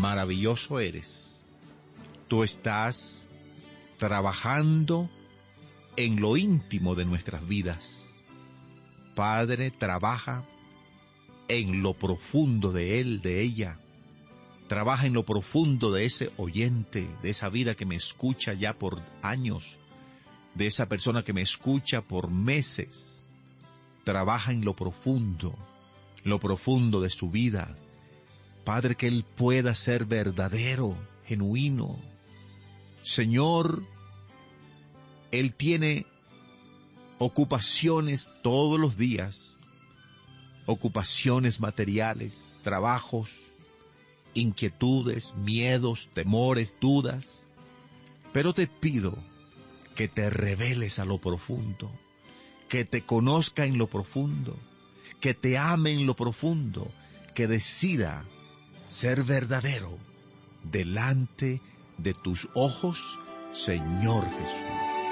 maravilloso eres. Tú estás trabajando en lo íntimo de nuestras vidas. Padre, trabaja en lo profundo de él, de ella. Trabaja en lo profundo de ese oyente, de esa vida que me escucha ya por años, de esa persona que me escucha por meses. Trabaja en lo profundo de su vida. Padre, que él pueda ser verdadero, genuino. Señor, él tiene ocupaciones todos los días, ocupaciones materiales, trabajos, inquietudes, miedos, temores, dudas. Pero te pido que te reveles a lo profundo, que te conozca en lo profundo, que te ame en lo profundo, que decida ser verdadero delante de tus ojos, Señor Jesús.